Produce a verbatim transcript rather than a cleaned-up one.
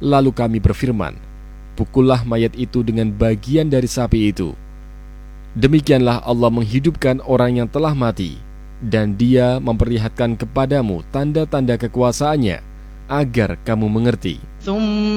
Lalu kami berfirman, pukullah mayat itu dengan bagian dari sapi itu. Demikianlah Allah menghidupkan orang yang telah mati, dan Dia memperlihatkan kepadamu tanda-tanda kekuasaannya, agar kamu mengerti.